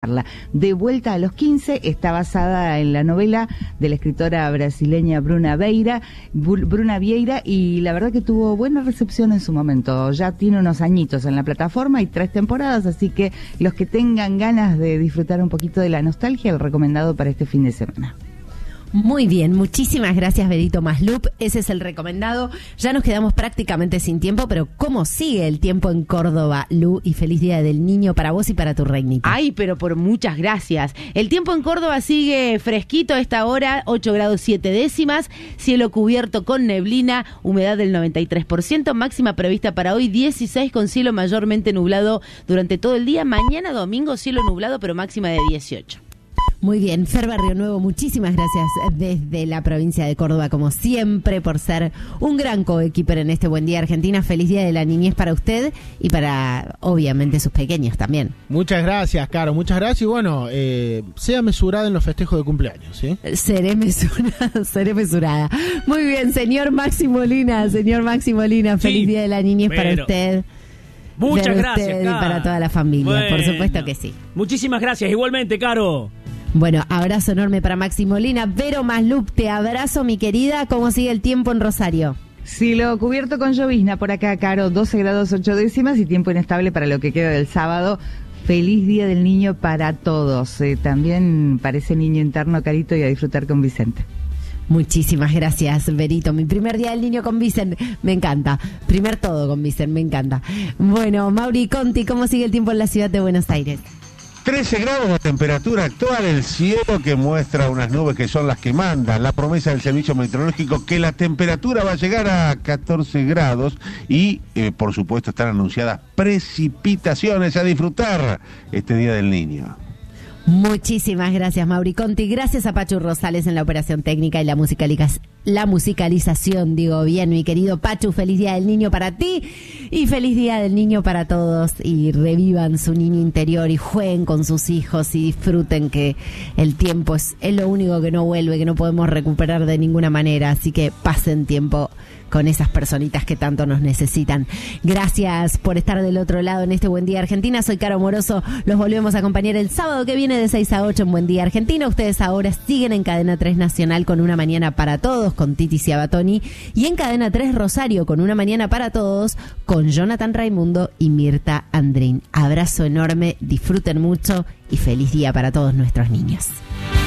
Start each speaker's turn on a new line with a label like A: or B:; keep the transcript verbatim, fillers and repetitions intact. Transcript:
A: disfrutarla. De vuelta a los quince está basada en la novela de la escritora brasileña Bruna Vieira, Bruna Vieira, y la verdad que tuvo buena recepción en su momento. Ya tiene unos añitos en la plataforma y tres temporadas, así que los que tengan ganas de disfrutar un poquito de la nostalgia, el recomendado para este fin de semana.
B: Muy bien, muchísimas gracias, Berito Maslup. Ese es el recomendado. Ya nos quedamos prácticamente sin tiempo, pero ¿cómo sigue el tiempo en Córdoba, Lu? Y feliz Día del Niño para vos y para tu reinita.
C: Ay, pero por muchas gracias. El tiempo en Córdoba sigue fresquito a esta hora, ocho grados siete décimas, cielo cubierto con neblina, humedad del noventa y tres por ciento, máxima prevista para hoy dieciséis con cielo mayormente nublado durante todo el día. Mañana domingo cielo nublado, pero máxima de dieciocho.
B: Muy bien, Fer Barrio Nuevo, muchísimas gracias desde la provincia de Córdoba, como siempre, por ser un gran coequiper en este Buen Día Argentina. Feliz Día de la Niñez para usted y para, obviamente, sus pequeños también.
D: Muchas gracias, Caro, muchas gracias. Y bueno, eh, sea mesurada en los festejos de cumpleaños, ¿sí?
B: Seré mesurada, seré mesurada. Muy bien, señor Maxi Molina, señor Maxi Molina, feliz sí, Día de la Niñez para usted.
E: Muchas gracias,
B: y para toda la familia, bueno, por supuesto que sí.
E: Muchísimas gracias, igualmente, Caro.
B: Bueno, abrazo enorme para Maxi Molina. Vero Maslup, te abrazo, mi querida. ¿Cómo sigue el tiempo en Rosario?
A: Cielo cubierto con llovizna por acá, Caro, doce grados ocho décimas y tiempo inestable para lo que queda del sábado. Feliz Día del Niño para todos. Eh, también para ese niño interno, Carito, y a disfrutar con Vicente.
B: Muchísimas gracias, Berito. Mi primer Día del Niño con Vicente, me encanta. Primer todo con Vicente, me encanta. Bueno, Mauri Conti, ¿cómo sigue el tiempo en la ciudad de Buenos Aires?
F: trece grados de temperatura actual, el cielo que muestra unas nubes que son las que mandan, la promesa del servicio meteorológico que la temperatura va a llegar a catorce grados y eh, por supuesto están anunciadas precipitaciones. A disfrutar este Día del Niño.
B: Muchísimas gracias, Mauri Conti. Gracias a Pachu Rosales en la operación técnica y la, musicaliz- la musicalización, digo bien, mi querido Pachu. Feliz Día del Niño para ti y feliz Día del Niño para todos. Y revivan su niño interior y jueguen con sus hijos y disfruten, que el tiempo es, es lo único que no vuelve, que no podemos recuperar de ninguna manera. Así que pasen tiempo con esas personitas que tanto nos necesitan. Gracias por estar del otro lado en este Buen Día Argentina. Soy Caro Moroso. Los volvemos a acompañar el sábado que viene de seis a ocho en Buen Día Argentina. Ustedes ahora siguen en Cadena tres Nacional con Una Mañana para Todos con Titi Ciabatoni y en Cadena tres Rosario con Una Mañana para Todos con Jonathan Raimundo y Mirta Andrín. Abrazo enorme, disfruten mucho y feliz día para todos nuestros niños.